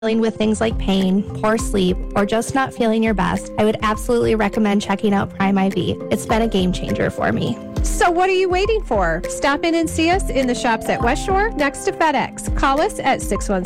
dealing with things like pain, poor sleep, or just not feeling your best, I would absolutely recommend checking out Prime IV. It's been a game changer for me. So what are you waiting for? Stop in and see us in the shops at West Shore next to FedEx. Call us at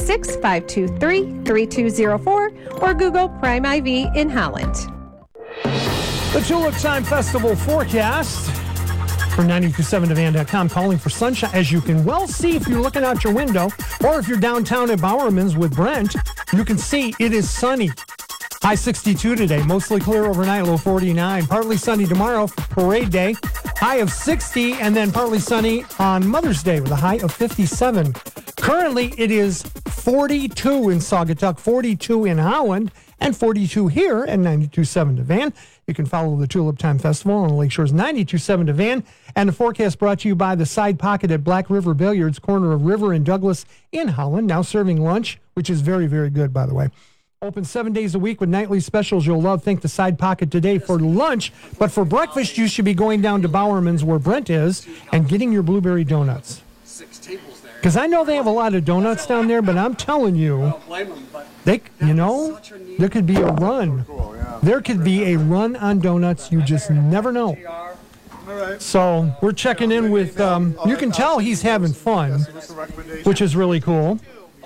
616-523-3204 or Google Prime IV in Holland. The Tulip Time Festival forecast for 927thevan.com, calling for sunshine. As you can well see if you're looking out your window, or if you're downtown at Bowerman's with Brent, you can see it is sunny. High 62 today, mostly clear overnight, low 49. Partly sunny tomorrow, Parade Day, high of 60, and then partly sunny on Mother's Day with a high of 57. Currently, it is 42 in Saugatuck, 42 in Holland, and 42 here at 92.7 The Van. You can follow the Tulip Time Festival on Lakeshore's 92.7 The Van. And the forecast brought to you by the Side Pocket at Black River Billiards, corner of River and Douglas in Holland, now serving lunch, which is very, very good, by the way. Open 7 days a week with nightly specials you'll love. Thank the Side Pocket today for lunch. But for breakfast, you should be going down to Bowerman's, where Brent is, and getting your blueberry donuts. Because I know they have a lot of donuts down there, but I'm telling you, there could be a run. There could be a run on donuts. You just never know. So we're checking in with, you can tell he's having fun, which is really cool.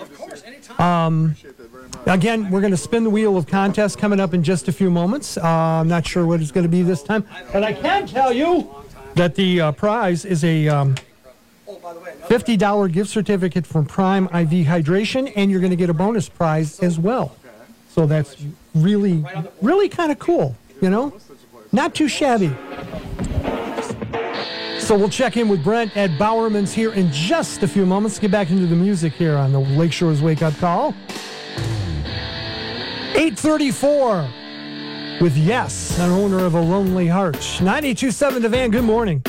Again, we're going to spin the wheel of contest coming up in just a few moments. I'm not sure what it's going to be this time, but I can tell you that the prize is a $50 gift certificate from Prime IV Hydration, and you're going to get a bonus prize as well. So that's really, really kind of cool, you know? Not too shabby. So we'll check in with Brent at Bowerman's here in just a few moments. Get back into the music here on the Lakeshore's Wake Up Call. 8:34 with Yes, an owner of a lonely heart. 92.7 The Van, good morning.